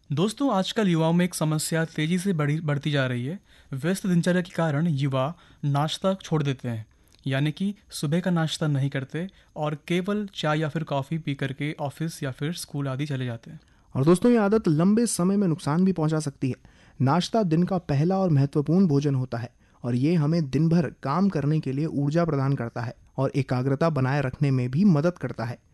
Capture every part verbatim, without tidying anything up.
दोस्तों, आजकल युवाओं में एक समस्या तेजी से बढ़ी बढ़ती जा रही है। व्यस्त दिनचर्या के कारण युवा नाश्ता छोड़ देते हैं, यानी कि सुबह का नाश्ता नहीं करते और केवल चाय या फिर कॉफ़ी पी करके ऑफिस या फिर स्कूल आदि चले जाते हैं। और दोस्तों, ये आदत लंबे समय में नुकसान भी पहुंचा सकती है। नाश्ता दिन का पहला और महत्वपूर्ण भोजन होता है और ये हमें दिन भर काम करने के लिए ऊर्जा प्रदान करता है और एकाग्रता बनाए रखने में भी मदद करता है।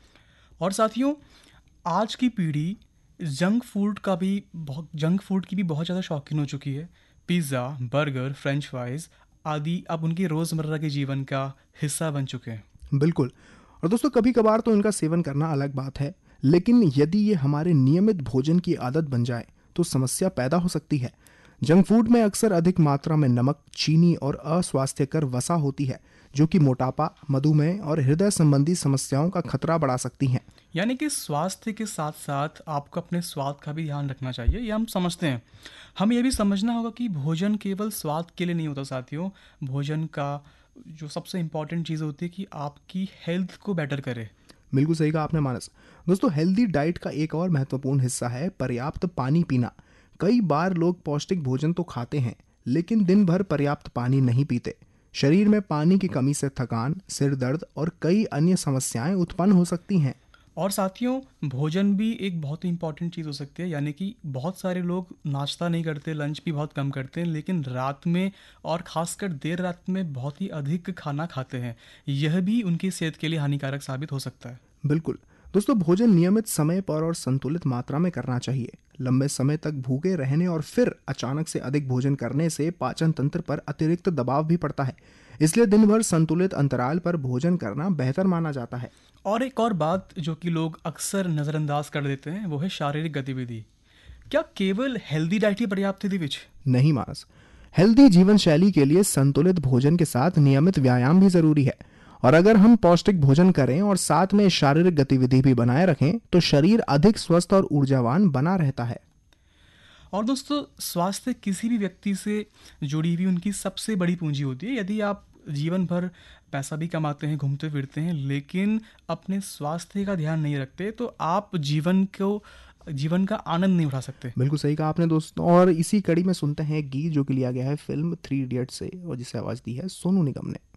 और साथियों, आज की पीढ़ी जंक फूड का भी बहुत जंक फूड की भी बहुत ज़्यादा शौकीन हो चुकी है। पिज़्ज़ा, बर्गर, फ्रेंच फ्राइज आदि अब उनके रोज़मर्रा के जीवन का हिस्सा बन चुके हैं। बिल्कुल। और दोस्तों, कभी कभार तो इनका सेवन करना अलग बात है, लेकिन यदि ये हमारे नियमित भोजन की आदत बन जाए तो समस्या पैदा हो सकती है। जंक फूड में अक्सर अधिक मात्रा में नमक, चीनी और अस्वास्थ्यकर वसा होती है, जो कि मोटापा, मधुमेह और हृदय संबंधी समस्याओं का खतरा बढ़ा सकती हैं। यानी कि स्वास्थ्य के साथ साथ आपको अपने स्वाद का भी ध्यान रखना चाहिए, ये हम समझते हैं। हमें यह भी समझना होगा कि भोजन केवल स्वाद के लिए नहीं होता साथियों। भोजन का जो सबसे इम्पॉर्टेंट चीज़ होती है कि आपकी हेल्थ को बेटर करे। बिल्कुल सही कहा आपने मानस। दोस्तों, हेल्दी डाइट का एक और महत्वपूर्ण हिस्सा है पर्याप्त पानी पीना। कई बार लोग पौष्टिक भोजन तो खाते हैं, लेकिन दिन भर पर्याप्त पानी नहीं पीते। शरीर में पानी की कमी से थकान, सिर दर्द और कई अन्य समस्याएं उत्पन्न हो सकती हैं। और साथियों, भोजन भी एक बहुत ही इंपॉर्टेंट चीज़ हो सकती है। यानी कि बहुत सारे लोग नाश्ता नहीं करते, लंच भी बहुत कम करते हैं, लेकिन रात में और ख़ासकर देर रात में बहुत ही अधिक खाना खाते हैं। यह भी उनकी सेहत के लिए हानिकारक साबित हो सकता है। बिल्कुल। दोस्तों, भोजन नियमित समय पर और संतुलित मात्रा में करना चाहिए। लंबे समय तक भूखे रहने और फिर अचानक से अधिक भोजन करने से पाचन तंत्र पर अतिरिक्त दबाव भी पड़ता है। इसलिए दिन भर संतुलित अंतराल पर भोजन करना बेहतर माना जाता है। और एक और बात जो कि लोग अक्सर नज़रअंदाज कर देते हैं, वो है शारीरिक गतिविधि। क्या केवल हेल्दी डाइट ही पर्याप्त है दिविज? नहीं मानस। हेल्दी जीवन शैली के लिए संतुलित भोजन के साथ नियमित व्यायाम भी जरूरी है। और अगर हम पौष्टिक भोजन करें और साथ में शारीरिक गतिविधि भी बनाए रखें तो शरीर अधिक स्वस्थ और ऊर्जावान बना रहता है। और दोस्तों, स्वास्थ्य किसी भी व्यक्ति से जुड़ी हुई उनकी सबसे बड़ी पूंजी होती है। यदि आप जीवन भर पैसा भी कमाते हैं, घूमते फिरते हैं, लेकिन अपने स्वास्थ्य का ध्यान नहीं रखते, तो आप जीवन को जीवन का आनंद नहीं उठा सकते। बिल्कुल सही कहा आपने दोस्तों। और इसी कड़ी में सुनते हैं एक गीत जो कि लिया गया है फिल्म थ्री इडियट्स से और जिसे आवाज दी है सोनू निगम ने।